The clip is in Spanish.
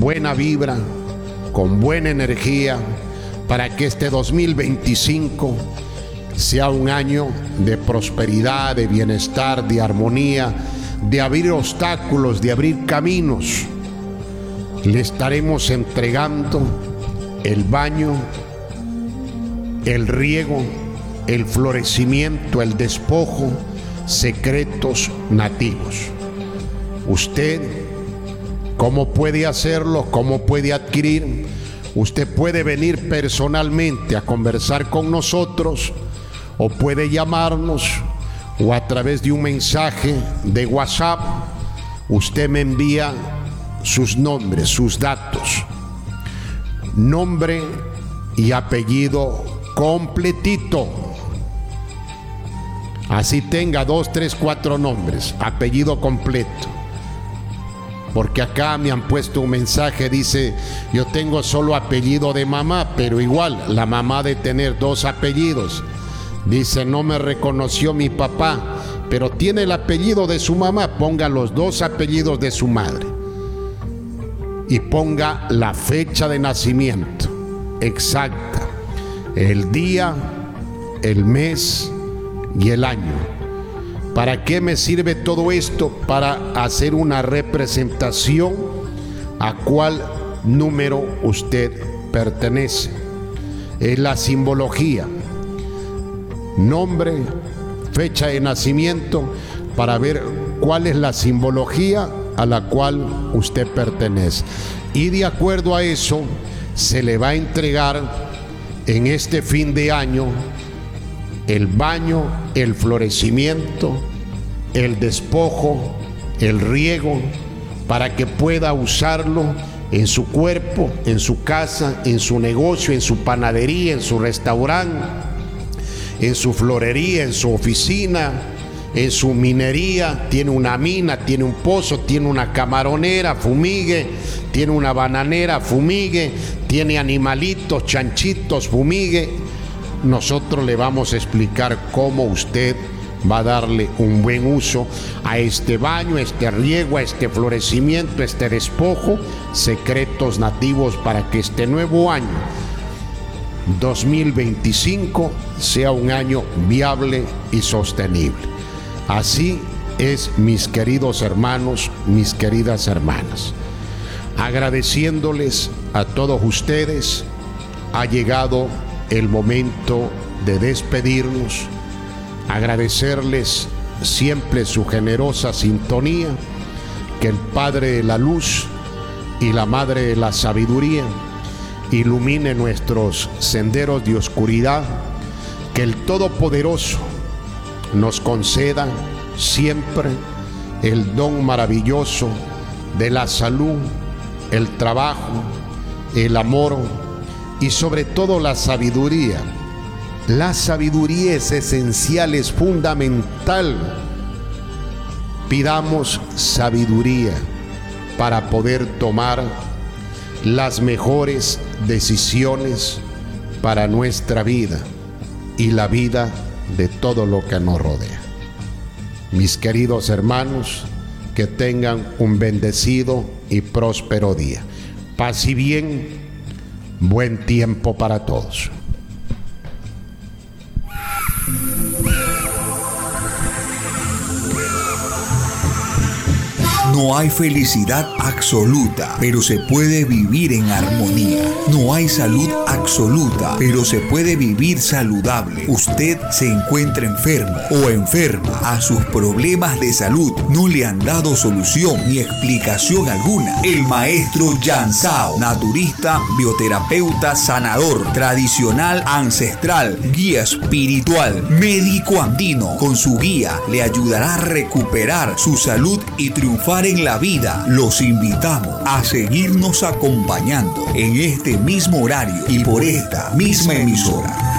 buena vibra, con buena energía, para que este 2025 sea un año de prosperidad, de bienestar, de armonía, de abrir obstáculos, de abrir caminos. Le estaremos entregando el baño, el riego, el florecimiento, el despojo, secretos nativos. Usted, ¿cómo puede hacerlo? ¿Cómo puede adquirir? Usted puede venir personalmente a conversar con nosotros, o puede llamarnos, o a través de un mensaje de WhatsApp, usted me envía sus nombres, sus datos, nombre y apellido completito. Así tenga 2, 3, 4 nombres, apellido completo. Porque acá me han puesto un mensaje, dice, yo tengo solo apellido de mamá, pero igual, la mamá de tener 2 apellidos. Dice, no me reconoció mi papá, pero tiene el apellido de su mamá. Ponga los 2 apellidos de su madre. Y ponga la fecha de nacimiento exacta, el día, el mes y el año. ¿Para qué me sirve todo esto? Para hacer una representación a cuál número usted pertenece. Es la simbología. Nombre, fecha de nacimiento, para ver cuál es la simbología a la cual usted pertenece. Y de acuerdo a eso, se le va a entregar en este fin de año el baño, el florecimiento, el despojo, el riego, para que pueda usarlo en su cuerpo, en su casa, en su negocio, en su panadería, en su restaurante, en su florería, en su oficina, en su minería. Tiene una mina, tiene un pozo, tiene una camaronera, fumigue, tiene una bananera, fumigue, tiene animalitos, chanchitos, fumigue. Nosotros le vamos a explicar cómo usted va a darle un buen uso a este baño, a este riego, a este florecimiento, a este despojo, secretos nativos, para que este nuevo año 2025 sea un año viable y sostenible. Así es, mis queridos hermanos, mis queridas hermanas. Agradeciéndoles a todos ustedes, ha llegado el momento de despedirnos. Agradecerles siempre su generosa sintonía. Que el Padre de la Luz y la Madre de la Sabiduría ilumine nuestros senderos de oscuridad. Que el Todopoderoso nos conceda siempre el don maravilloso de la salud, el trabajo, el amor y sobre todo la sabiduría. La sabiduría es esencial, es fundamental. Pidamos sabiduría para poder tomar las mejores decisiones para nuestra vida y la vida de todo lo que nos rodea. Mis queridos hermanos, que tengan un bendecido y próspero día. Paz y bien. Buen tiempo para todos. No hay felicidad absoluta, pero se puede vivir en armonía. No hay salud absoluta, pero se puede vivir saludable. Usted se encuentra enfermo o enferma. A sus problemas de salud no le han dado solución ni explicación alguna. El maestro Yan Sao, naturista, bioterapeuta, sanador, tradicional, ancestral, guía espiritual, médico andino, con su guía le ayudará a recuperar su salud y triunfar en la vida. Los invitamos a seguirnos acompañando en este mismo horario y por esta misma emisora.